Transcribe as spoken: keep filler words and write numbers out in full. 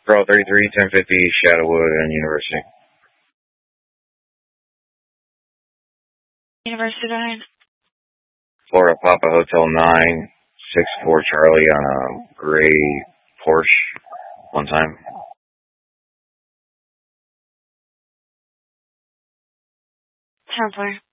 Pearl thirty-three, ten fifty, Shadowwood, and University. University nine. Florida Papa Hotel nine, six four Charlie on a gray Porsche one time. Ten four.